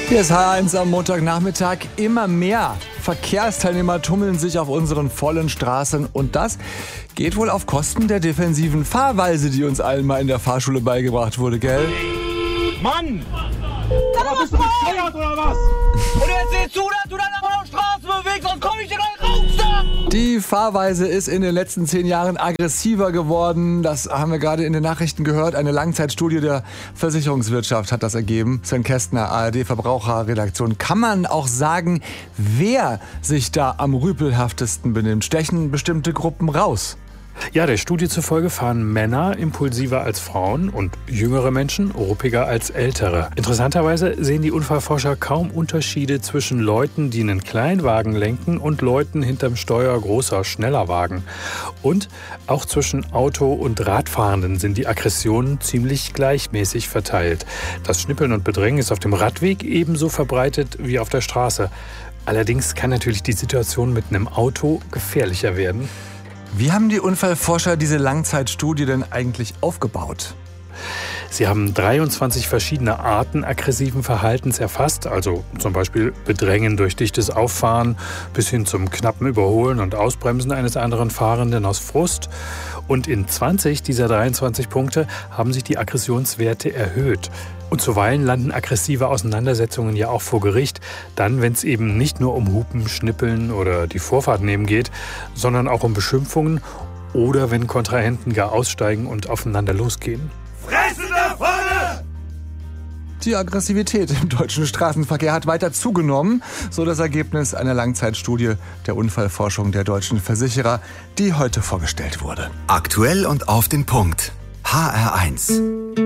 Hier ist H1 am Montagnachmittag. Immer mehr Verkehrsteilnehmer tummeln sich auf unseren vollen Straßen. Und das geht wohl auf Kosten der defensiven Fahrweise, die uns allen mal in der Fahrschule beigebracht wurde, gell? Mann! Aber bist du bescheuert oder was? Und jetzt siehst du, dass du deine auf der Straße bewegst, sonst komm ich dir gleich raus da! Die Fahrweise ist in den letzten 10 Jahren aggressiver geworden. Das haben wir gerade in den Nachrichten gehört. Eine Langzeitstudie der Versicherungswirtschaft hat das ergeben. Sven Kästner, ARD-Verbraucherredaktion. Kann man auch sagen, wer sich da am rüpelhaftesten benimmt? Stechen bestimmte Gruppen raus? Ja, der Studie zufolge fahren Männer impulsiver als Frauen und jüngere Menschen ruppiger als ältere. Interessanterweise sehen die Unfallforscher kaum Unterschiede zwischen Leuten, die einen Kleinwagen lenken, und Leuten hinterm Steuer großer, schneller Wagen. Und auch zwischen Auto- und Radfahrenden sind die Aggressionen ziemlich gleichmäßig verteilt. Das Schnippeln und Bedrängen ist auf dem Radweg ebenso verbreitet wie auf der Straße. Allerdings kann natürlich die Situation mit einem Auto gefährlicher werden. Wie haben die Unfallforscher diese Langzeitstudie denn eigentlich aufgebaut? Sie haben 23 verschiedene Arten aggressiven Verhaltens erfasst, also zum Beispiel Bedrängen durch dichtes Auffahren bis hin zum knappen Überholen und Ausbremsen eines anderen Fahrenden aus Frust. Und in 20 dieser 23 Punkte haben sich die Aggressionswerte erhöht. Und zuweilen landen aggressive Auseinandersetzungen ja auch vor Gericht, dann, wenn es eben nicht nur um Hupen, Schnippeln oder die Vorfahrt nehmen geht, sondern auch um Beschimpfungen oder wenn Kontrahenten gar aussteigen und aufeinander losgehen. Fresse da vorne! Die Aggressivität im deutschen Straßenverkehr hat weiter zugenommen, so das Ergebnis einer Langzeitstudie der Unfallforschung der deutschen Versicherer, die heute vorgestellt wurde. Aktuell und auf den Punkt. HR1.